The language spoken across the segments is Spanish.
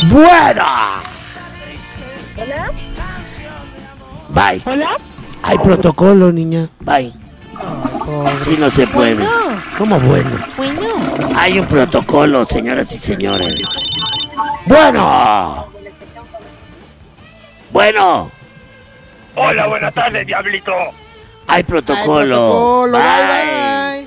Bueno. ¿Hola? Bye. ¿Hola? Hay protocolo, niña. Bye. Sí, no se puede. Bueno. ¿Cómo bueno? Bueno. Hay un protocolo, señoras y señores. Bueno. Bueno. Hola, buenas tardes, diablito. Hay protocolo. Bye, bye.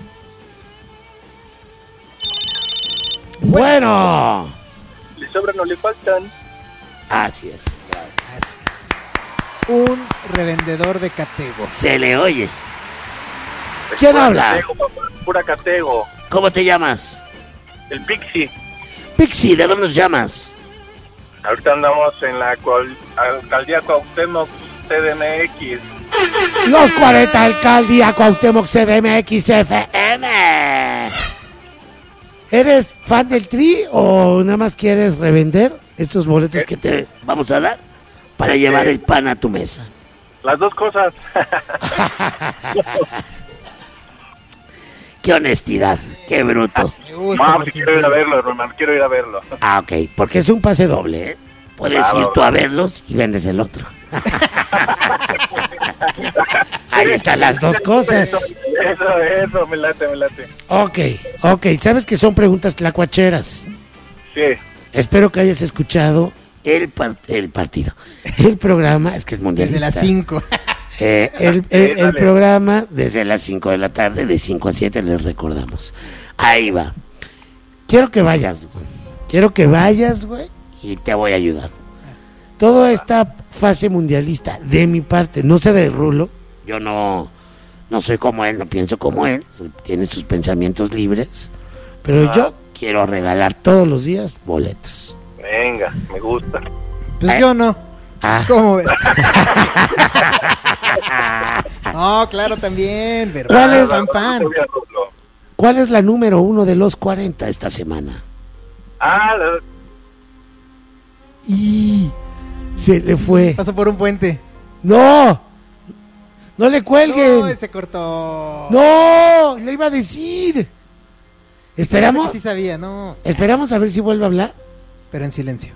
Bueno. Le sobran o le faltan. Así es. Así es. Un revendedor de catego. Se le oye. ¿Quién Pura habla? Catego, papá, pura catego. ¿Cómo te llamas? El Pixie. Pixie, ¿de dónde nos llamas? Ahorita andamos en la alcaldía Cuauhtémoc CDMX. Los 40 Alcaldía Cuauhtémoc CDMX FM. ¿Eres fan del Tri o nada más quieres revender estos boletos que te vamos a dar para llevar el pan a tu mesa? Las dos cosas. Qué honestidad, qué bruto. Me gusta. No, por si quiero ir a verlo, Ronald, quiero ir a verlo. Ah, ok, porque es un pase doble, ¿eh? Puedes Claro. ir tú a verlos y vendes el otro. Ahí están las dos cosas. Eso, me late. Ok, sabes que son preguntas tlacuacheras. Sí. Espero que hayas escuchado el partido, el programa, es que es mundialista. Desde las 5. El Dale. programa desde las 5 de la tarde, de 5 a 7 les recordamos. Ahí va. Quiero que vayas, güey, y te voy a ayudar. Toda esta fase mundialista, de mi parte, no sé de Rulo, yo no soy como él, no pienso como él, tiene sus pensamientos libres, pero yo quiero regalar todos los días boletos. Venga, me gusta. Pues yo no. Ah. ¿Cómo ves? No, claro, también. Pero ¿Cuál es? fan? ¿Cuál es la número 1 de los 40 esta semana? Y se le fue. Pasó por un puente. ¡No! ¡No le No, cuelguen! se cortó. ¡No! Le iba a decir. Esperamos. Sí sabía, no. Esperamos a ver si vuelve a hablar. Pero en silencio.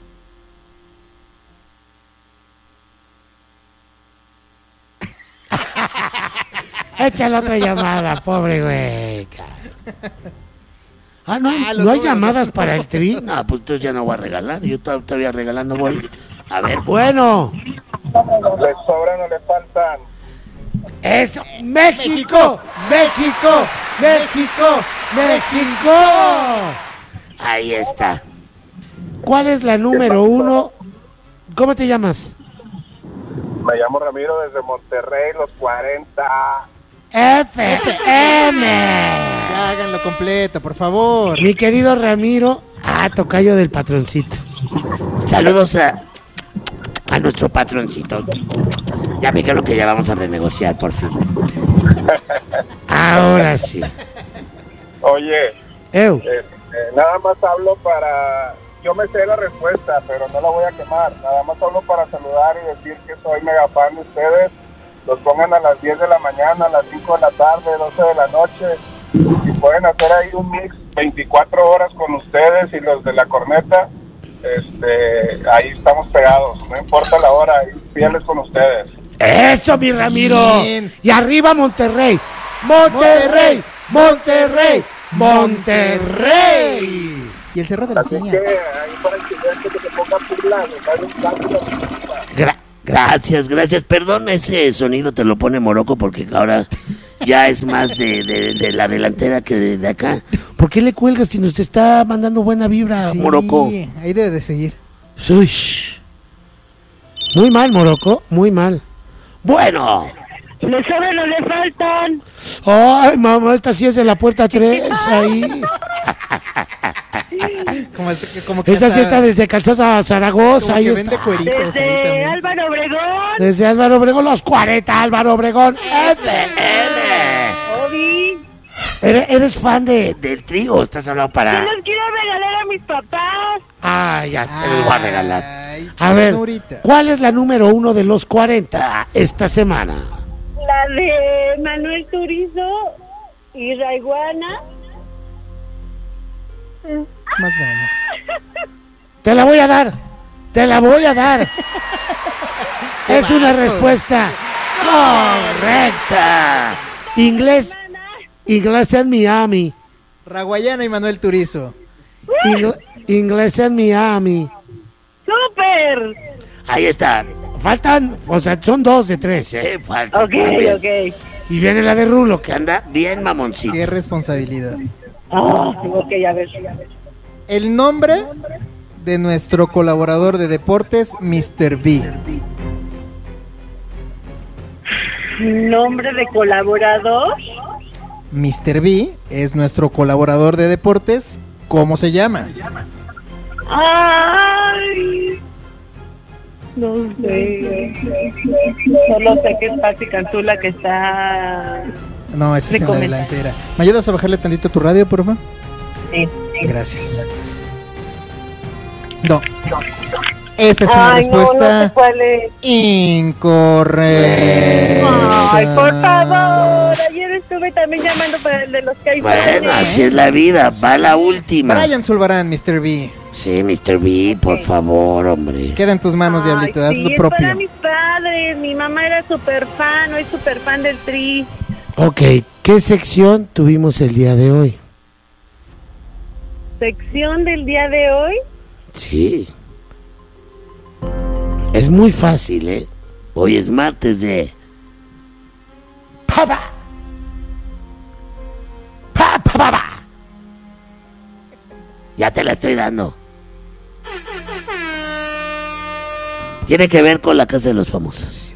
Échale otra llamada, pobre güey. Ah, no, los no hay números. llamadas para el Tri. No, pues entonces ya no voy a regalar. Yo todavía regalando voy. A ver, bueno. ¿Le sobran o le faltan? ¡Es México! ¡México! ¡México! ¡México! Ahí está. ¿Cuál es la número 1? ¿Cómo te llamas? Me llamo Ramiro desde Monterrey, los 40. FM. Ya háganlo completo, por favor. Mi querido Ramiro. Tocayo del patroncito. Saludos a nuestro patroncito. Ya me creo que ya vamos a renegociar por fin. Ahora sí. Oye, Eu. nada más hablo para... Yo me sé la respuesta, pero no la voy a quemar. Nada más hablo para saludar y decir que soy mega fan de ustedes. Los pongan a las 10 de la mañana, a las 5 de la tarde, 12 de la noche. Si pueden hacer ahí un mix 24 horas con ustedes y los de la corneta, ahí estamos pegados. No importa la hora, ahí fieles con ustedes. Eso, mi Ramiro. Bien. Y arriba Monterrey. Monterrey. Monterrey. Monterrey. Y el cerro de la Así Silla. que ahí para el siguiente que se ponga pila, nos da un cambio. Gracias. Perdón, ese sonido te lo pone Morocco porque ahora ya es más de la delantera que de acá. ¿Por qué le cuelgas si nos está mandando buena vibra, Sí, Morocco? ahí debe de seguir. Ush. Muy mal, Morocco, muy mal. Bueno. ¿Le sobran o le faltan? Ay, mamá, esta sí es de la puerta 3, ahí. Como que Esa sí hasta- está desde Calzada Zaragoza, como ahí que está. vende cueritos ahí Desde también. Álvaro Obregón. Desde Álvaro Obregón, los 40, Álvaro Obregón, FM. Obi. ¿Eres fan del Tri o estás hablando Yo para...? los quiero regalar a mis papás. Ya te los voy a regalar. Ay, A ver, ternurita. ¿cuál es la número 1 de los 40 esta semana? La de Manuel Turizo y Raiguana. Más o menos. Te la voy a dar. Es una respuesta correcta. Inglés en Miami. Raguayana y Manuel Turizo. Inglés en Miami. ¡Súper! Ahí está. Faltan, o sea, son 2 de 3, Faltan. Ok. Y viene la de Rulo, que anda bien mamoncito. Qué responsabilidad. Ok, a ver. El nombre de nuestro colaborador de deportes, Mr. B. Nombre de colaborador. Mr. B es nuestro colaborador de deportes. ¿Cómo se llama? Ay, no sé. Solo sé que es Pati Cantula, que está... No, esa es en la Recomendar. delantera. ¿Me ayudas a bajarle tantito tu radio, por favor? Sí. Gracias. No. Esa es una Ay, respuesta no sé cuál es. incorrecta. Ay, por favor. Ayer estuve también llamando para el de los Caifanes. Bueno, así es la vida. Va la última. Brian Zulbarán, Mr. B. Sí, Mr. B, por favor, hombre. Queda en tus manos, Diablito. Haz sí, lo es propio. para mis padres. Mi mamá era súper fan, hoy súper fan del Tri. Ok, ¿qué sección tuvimos el día de hoy? Sección del día de hoy. Sí. Es muy fácil, Hoy es martes de... ¡Papa! ¡Papa! Ya te la estoy dando. Tiene que ver con la Casa de los Famosos.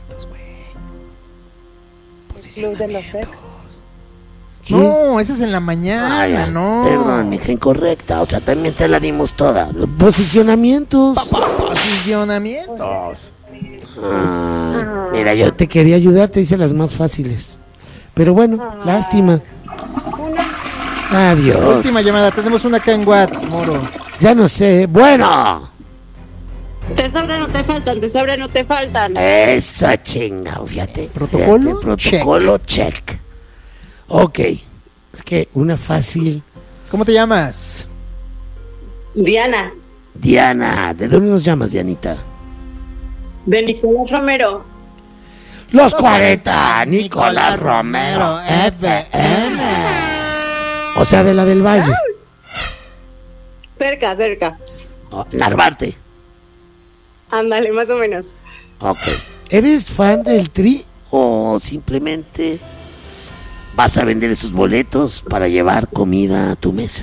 Club de los Ex. ¿Qué? No, esa es en la mañana, Ay, no. Perdón, mija, incorrecta. O sea, también te la dimos toda. Los posicionamientos. Posicionamientos. Mira, yo te quería ayudar, te hice las más fáciles. Pero bueno, lástima. Adiós. Última llamada, tenemos una acá en Watts, Moro. Ya no sé. Bueno. Te sobra, no te faltan, te sobra, no te faltan. Esa chinga, fíjate. ¿Protocolo? Fíjate, protocolo, check. Ok. Es que una fácil. ¿Cómo te llamas? Diana, Diana, ¿de dónde nos llamas, Dianita? de Nicolás Romero. Los 40, Nicolás Romero, FM. O sea, de la del Valle. Cerca. Oh, Narvarte. Ándale, más o menos. Ok. ¿Eres fan del Tri o simplemente vas a vender esos boletos para llevar comida a tu mesa?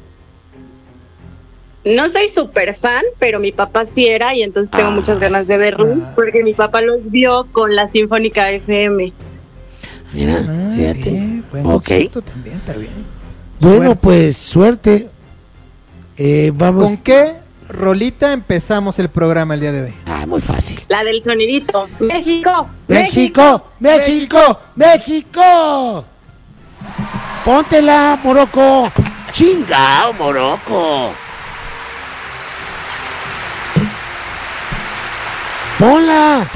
No soy súper fan, pero mi papá sí era y entonces tengo muchas ganas de verlos porque mi papá los vio con la Sinfónica FM. Mira, fíjate. Buen Ok. concepto también, está bien. Bueno, Suerte. pues suerte. Vamos. ¿Con qué rolita empezamos el programa el día de hoy? Muy fácil. La del sonidito. México. México, México, México. Póntela, Morocco. Chingao, Morocco. Ponla.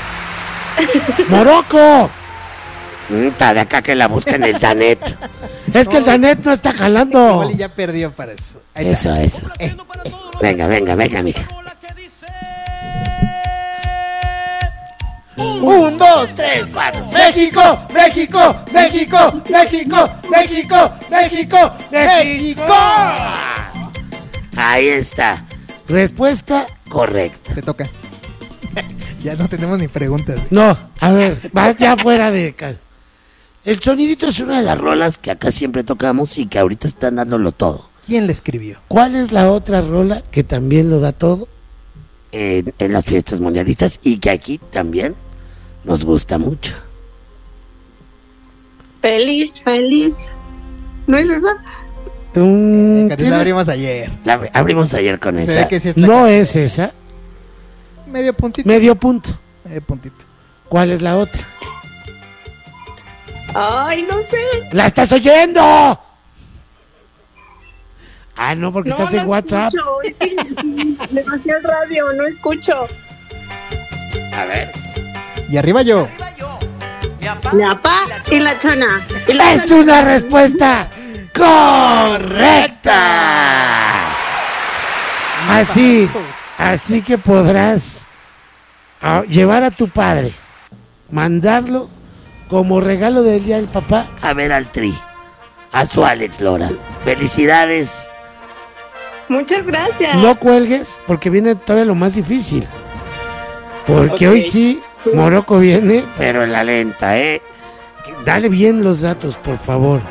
Morocco. Está de acá que la busca en el Danet. Es que el Danet no está jalando. Igual y ya perdió para eso. Ahí está. Eso. Venga, mija. 1, 2, 3, 4. México, México, México, México, México, México, México. Ahí está. Respuesta correcta. Te toca. Ya no tenemos ni preguntas. No, a ver, vas ya fuera de... El sonidito es una de las rolas que acá siempre tocamos y que ahorita están dándolo todo. ¿Quién le escribió? ¿Cuál es la otra rola que también lo da todo en las fiestas mundialistas y que aquí también nos gusta mucho? Feliz. ¿No es esa? La abrimos ayer. La abrimos ayer con Se esa. ve que sí está No acá. es esa. Medio puntito. Medio punto. Medio puntito. ¿Cuál es la otra? Ay, no sé. ¡La estás oyendo! Ah, no, porque estás en WhatsApp. Escucho, es que demasiado radio, no escucho. A ver. Y arriba yo. Mi papá y la chona. ¡Es una respuesta correcta! Así que podrás llevar a tu padre, mandarlo como regalo del día del papá a ver al Tri, a su Alex Lora. Felicidades. Muchas gracias. No cuelgues porque viene todavía lo más difícil. Porque hoy sí, Morocco viene, pero en la lenta, Dale bien los datos, por favor.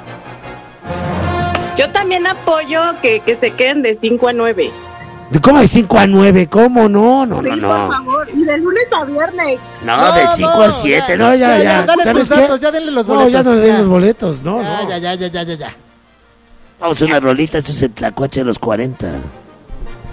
Yo también apoyo que se queden de 5 a 9. ¿Cómo de 5 a 9? ¿Cómo? No. Por favor, y de lunes a viernes. No, de 5 a 7, no, ya. Dale ¿Sabes tus qué? datos, ya denle los boletos. No, ya no le den los boletos, no. Ya. Vamos a una rolita, eso es el tlacuache de los 40.